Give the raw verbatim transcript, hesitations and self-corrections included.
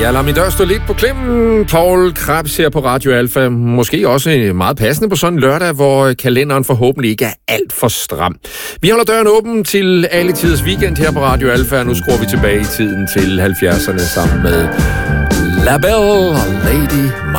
Jeg lader min dør stå lidt på klemmen. Paul Krebs her på Radio Alfa. Måske også meget passende på sådan en lørdag, hvor kalenderen forhåbentlig ikke er alt for stram. Vi holder døren åben til alle tiders weekend her på Radio Alfa. Nu skruer vi tilbage i tiden til halvfjerdserne sammen med La Belle og Lady